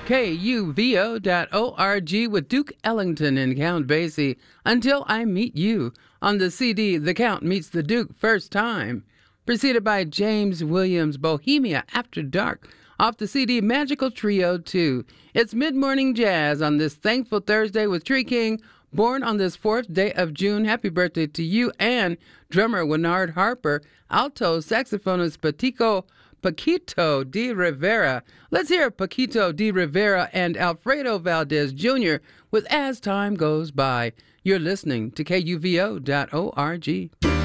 KUVO.org with Duke Ellington and Count Basie. Until I Meet You on the CD The Count Meets the Duke First Time. Preceded by James Williams' Bohemia After Dark off the CD Magical Trio 2. It's mid-morning jazz on this thankful Thursday with Tree King, born on this 4th day of June. Happy birthday to you, and drummer Winard Harper, alto saxophonist Paquito de Rivera. Let's hear Paquito de Rivera and Alfredo Valdez Jr. with As Time Goes By. You're listening to KUVO.org.